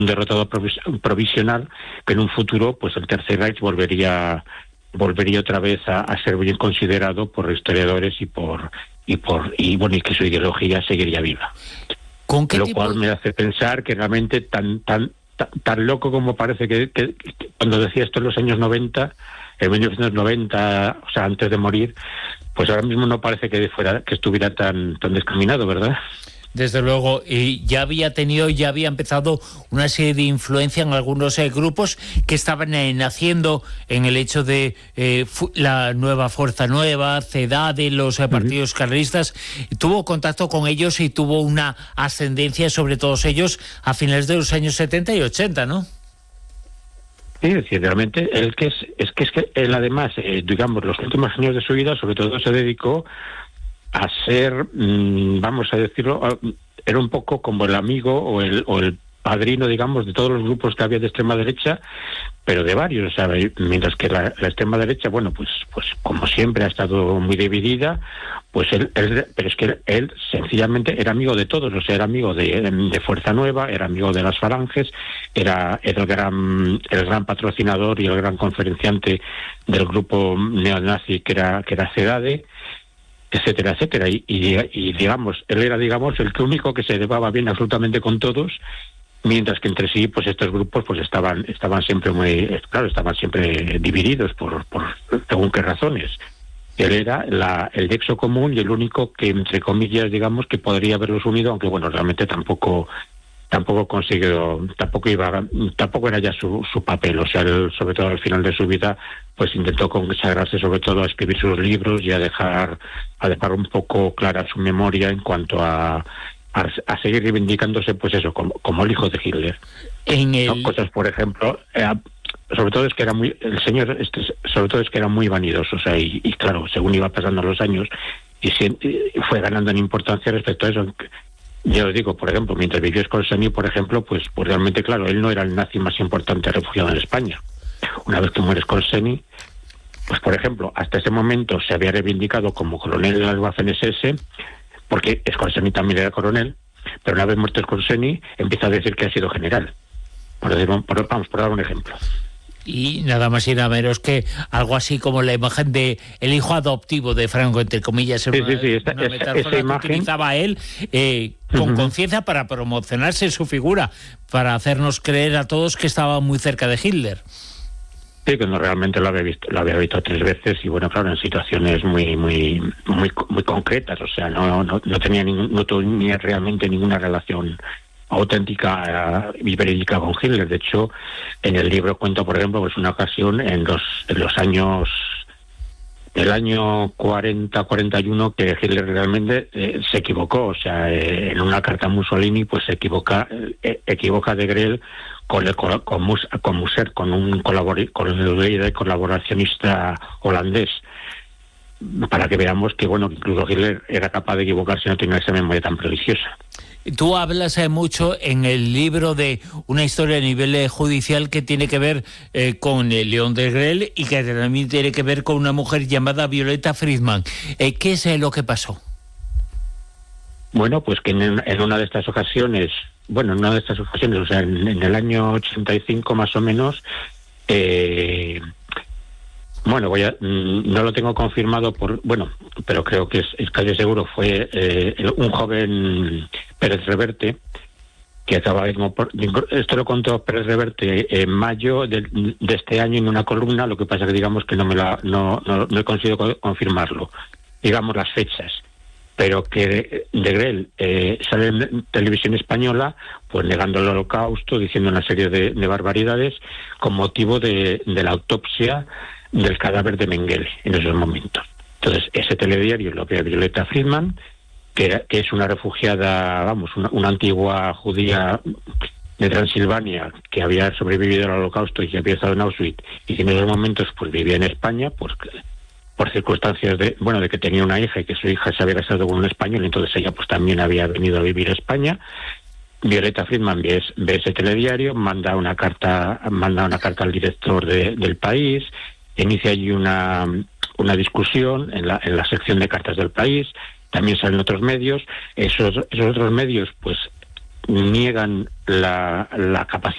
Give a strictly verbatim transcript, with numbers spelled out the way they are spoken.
un derrotado provis- provisional, que en un futuro pues el Tercer Reich volvería volvería otra vez a, a ser bien considerado por historiadores y por y por y bueno y que su ideología seguiría viva. ¿Con qué Lo tipo? cual me hace pensar que realmente tan tan tan, tan loco como parece que, que, que cuando decía esto en los años noventa, en mil novecientos noventa, o sea, antes de morir, pues ahora mismo no parece que fuera que estuviera tan tan descaminado, ¿verdad? Desde luego, y ya había tenido, ya había empezado una serie de influencia en algunos eh, grupos que estaban eh, naciendo en el hecho de eh, fu- la nueva Fuerza Nueva, CEDADE, los eh, partidos uh-huh. carlistas. Tuvo contacto con ellos y tuvo una ascendencia sobre todos ellos a finales de los años setenta y ochenta, ¿no? Sí, es decir, realmente él que es, es que es que él además, eh, digamos, los últimos años de su vida, sobre todo se dedicó a ser, mmm, vamos a decirlo, era un poco como el amigo o el, o el padrino, digamos, de todos los grupos que había de extrema derecha, pero de varios, ¿sabes? Mientras que la, la extrema derecha, bueno, pues pues como siempre ha estado muy dividida, pues él, él pero es que él, él sencillamente era amigo de todos, o sea, era amigo de, de Fuerza Nueva, era amigo de las Falanges, era, era el gran el gran patrocinador y el gran conferenciante del grupo neonazi que era que era CEDADE, etcétera, etcétera, y, y, y digamos, él era, digamos, el único que se llevaba bien absolutamente con todos, mientras que entre sí, pues estos grupos, pues estaban, estaban siempre muy, claro, estaban siempre divididos por, por según qué razones. Él era la, el nexo común y el único que, entre comillas, digamos, que podría haberlos unido, aunque bueno, realmente tampoco, tampoco consiguió, tampoco iba, tampoco era ya su, su papel, o sea, él, sobre todo al final de su vida, pues intentó consagrarse sobre todo a escribir sus libros y a dejar, a dejar un poco clara su memoria en cuanto a, a, a seguir reivindicándose, pues eso, como, como el hijo de Hitler. En el... ¿No? Cosas, por ejemplo, eh, sobre todo es que era muy, el señor, este, sobre todo es que era muy vanidoso, o sea, y, y claro, según iba pasando los años, y, si, y fue ganando en importancia respecto a eso. Ya os digo, por ejemplo, mientras vivió Scolseni, por ejemplo, pues, pues realmente, claro, él no era el nazi más importante refugiado en España. Una vez que muere Scolseni, pues, por ejemplo, hasta ese momento se había reivindicado como coronel de las Waffen-S S, porque Scolseni también era coronel, pero una vez muerto Scolseni, empieza a decir que ha sido general. Por decir, por, vamos, por dar un ejemplo. Y nada más y nada menos que algo así como la imagen de el hijo adoptivo de Franco, entre comillas, sí, una, sí, sí, esta, una esa, metáfora esa que imagen utilizaba él eh, con uh-huh. conciencia para promocionarse su figura, para hacernos creer a todos que estaba muy cerca de Hitler. Sí, que no, realmente lo había visto, lo había visto tres veces y bueno, claro, en situaciones muy, muy, muy, muy concretas, o sea, no, no, no tenía ningún, no tenía realmente ninguna relación auténtica y verídica con Hitler. De hecho, en el libro cuento, por ejemplo, pues una ocasión en los, en los años, el año cuarenta cuarenta y uno, que Hitler realmente eh, se equivocó, o sea, eh, en una carta a Mussolini, pues se equivoca, eh, equivoca de Grell con, el, con, con, Mus, con Musser, con un colabor, con el colaboracionista holandés, para que veamos que, bueno, incluso Hitler era capaz de equivocarse y no tenía esa memoria tan prodigiosa. Tú hablas eh, mucho en el libro de una historia a nivel eh, judicial que tiene que ver eh, con eh, León de Grell y que también tiene que ver con una mujer llamada Violeta Friedman. Eh, ¿Qué es eh, lo que pasó? Bueno, pues que en, en una de estas ocasiones, bueno, en una de estas ocasiones, o sea, en, en el año ochenta y cinco más o menos, eh, bueno, voy a, no lo tengo confirmado por, bueno, pero creo que es, es casi seguro, fue eh, un joven Pérez Reverte, que acaba de, esto lo contó Pérez Reverte en mayo de, de este año en una columna, lo que pasa que digamos que no me la, no, no, no he conseguido confirmarlo, digamos las fechas, pero que de Grell eh, sale en televisión española, pues negando el holocausto, diciendo una serie de, de barbaridades con motivo de, de la autopsia del cadáver de Mengele en esos momentos. Entonces, ese telediario lo ve Violeta Friedman, que, era, que es una refugiada, vamos, una, una antigua judía de Transilvania que había sobrevivido al holocausto y que había estado en Auschwitz y que en esos momentos pues vivía en España, pues por circunstancias de, bueno, de que tenía una hija y que su hija se había casado con un español, entonces ella pues también había venido a vivir a España. Violeta Friedman ve, ve ese telediario, manda una carta, manda una carta al director de, del País, inicia allí una, una discusión en la, en la sección de cartas del País, también salen otros medios, esos, esos otros medios pues niegan la, la capacidad